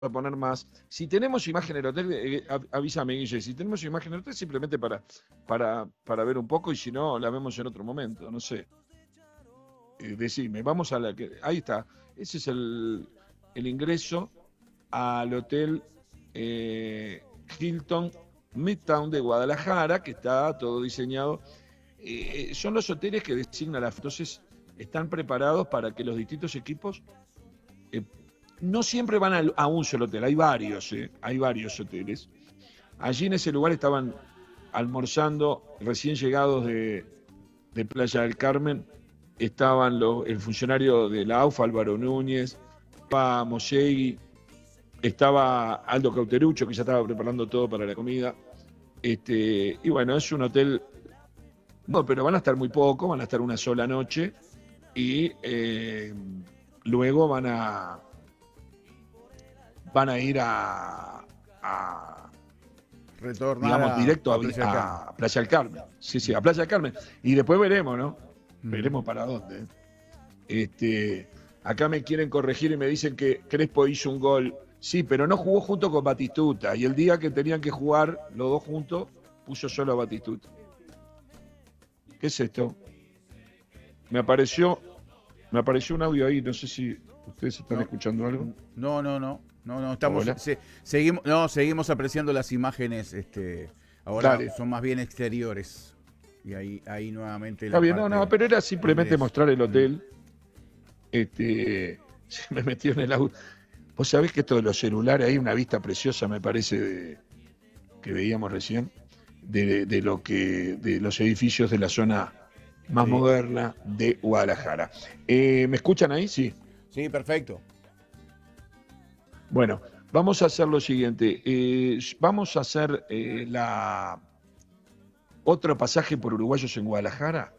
a poner más. Si tenemos imagen del hotel, avísame, Guille. Si tenemos imagen del hotel, simplemente para ver un poco, y si no, la vemos en otro momento, no sé. Decime, vamos a la que. Ahí está. Ese es el ingreso al hotel Hilton Midtown de Guadalajara, que está todo diseñado. Son los hoteles que designa la. Entonces, están preparados para que los distintos equipos. No siempre van a un solo hotel, hay varios hoteles. Allí en ese lugar estaban almorzando recién llegados de Playa del Carmen. Estaban el funcionario de la AUFA, Álvaro Núñez, estaba Mosegui, estaba Aldo Cauterucho, que ya estaba preparando todo para la comida. Y bueno, es un hotel, no, pero van a estar muy poco, van a estar una sola noche, y luego van a ir a retornar, digamos, directo a Playa del Carmen. Sí, a Playa del Carmen. Y después veremos, ¿no? Veremos para dónde. Acá me quieren corregir y me dicen que Crespo hizo un gol. Sí, pero no jugó junto con Batistuta. Y el día que tenían que jugar los dos juntos, puso solo a Batistuta. ¿Qué es esto? Me apareció un audio ahí, no sé si ustedes están escuchando algo. No, estamos seguimos apreciando las imágenes, ahora dale. Son más bien exteriores. Y ahí nuevamente está bien, pero era simplemente mostrar el hotel. Se me metió en el auto. Vos sabés que esto de los celulares, hay una vista preciosa, me parece, que veíamos recién, de los edificios de la zona más moderna de Guadalajara. ¿Me escuchan ahí? Sí. Sí, perfecto. Bueno, vamos a hacer lo siguiente. Vamos a hacer otro pasaje por Uruguayos en Guadalajara.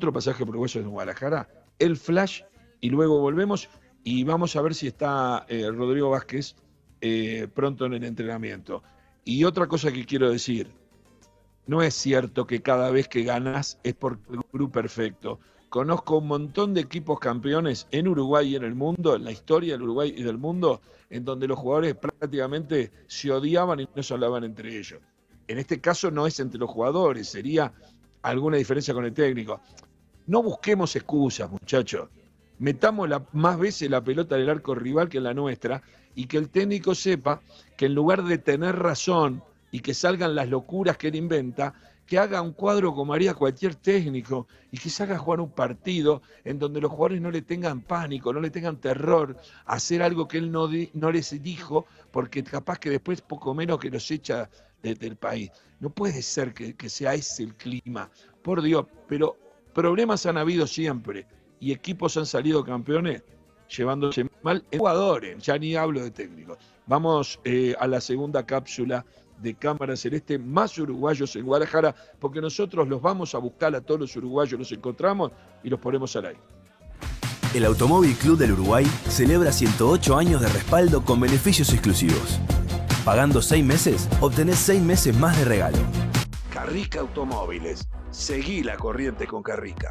El flash, y luego volvemos y vamos a ver si está Rodrigo Vázquez pronto en el entrenamiento. Y otra cosa que quiero decir, no es cierto que cada vez que ganas es por el grupo perfecto. Conozco un montón de equipos campeones en Uruguay y en el mundo, en la historia del Uruguay y del mundo, en donde los jugadores prácticamente se odiaban y no se hablaban entre ellos. En este caso no es entre los jugadores, sería alguna diferencia con el técnico. No busquemos excusas, muchachos. Metamos más veces la pelota en el arco rival que en la nuestra, y que el técnico sepa que en lugar de tener razón y que salgan las locuras que él inventa, que haga un cuadro como haría cualquier técnico y que se haga jugar un partido en donde los jugadores no le tengan pánico, no le tengan terror a hacer algo que él no les dijo, porque capaz que después poco menos que los echa del país. No puede ser que sea ese el clima, por Dios, pero problemas han habido siempre y equipos han salido campeones llevándose mal en jugadores, ya ni hablo de técnicos. Vamos a la segunda cápsula de Cámara Celeste, más uruguayos en Guadalajara, porque nosotros los vamos a buscar a todos los uruguayos, los encontramos y los ponemos al aire. El Automóvil Club del Uruguay celebra 108 años de respaldo con beneficios exclusivos. Pagando 6 meses, obtenés 6 meses más de regalo. Carrica Automóviles. Seguí la corriente con Carrica.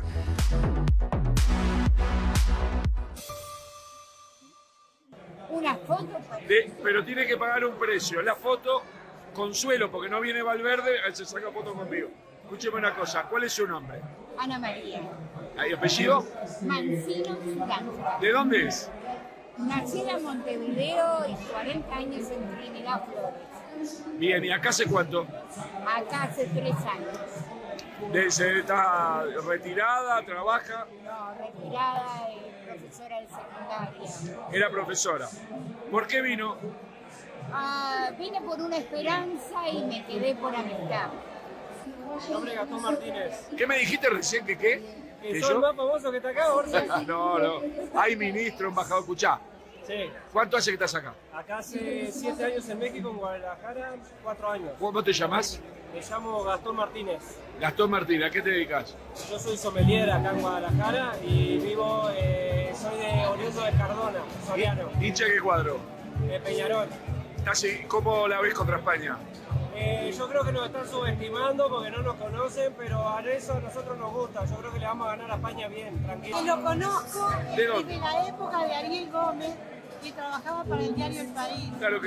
Una foto. Pero tiene que pagar un precio. La foto, Consuelo, porque no viene Valverde, él se saca foto conmigo. Escúcheme una cosa, ¿cuál es su nombre? Ana María. ¿Y apellido? Mancino Zurán. ¿De dónde es? Nacida en Montevideo y 40 años en Trinidad Flores. Bien, ¿y acá hace cuánto? Acá hace 3 años. ¿Está retirada, trabaja? No, retirada, profesora de secundaria. Era profesora. ¿Por qué vino? Vine por una esperanza y me quedé por amistad. Mi nombre es Gastón Martínez. ¿Qué me dijiste recién que qué? ¿Que soy el más famoso que está acá, Borja? No. Hay ministro, embajador, escuchá. Sí. ¿Cuánto hace que estás acá? Acá hace 7 años en México, en Guadalajara, 4 años. ¿Cómo te llamás? Me llamo Gastón Martínez. Gastón Martínez, ¿a qué te dedicas? Yo soy sommelier acá en Guadalajara y vivo, soy oriundo de Cardona, Soriano. ¿Hincha qué cuadro? Peñarol. ¿Cómo la ves contra España? Yo creo que nos están subestimando porque no nos conocen, pero a eso a nosotros nos gusta. Yo creo que le vamos a ganar a España bien, tranquilo. Lo conozco ¿De dónde? desde la época de Ariel Gómez, que trabajaba para el diario El País. Claro